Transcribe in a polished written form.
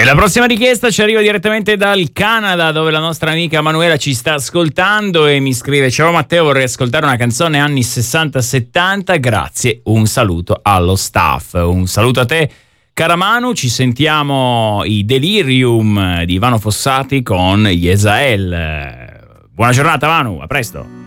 E la prossima richiesta ci arriva direttamente dal Canada, dove la nostra amica Manuela ci sta ascoltando e mi scrive: ciao Matteo, vorrei ascoltare una canzone anni 60-70, grazie, un saluto allo staff. Un saluto a te, cara Manu, ci sentiamo i Delirium di Ivano Fossati con Yesael. Buona giornata Manu, a presto.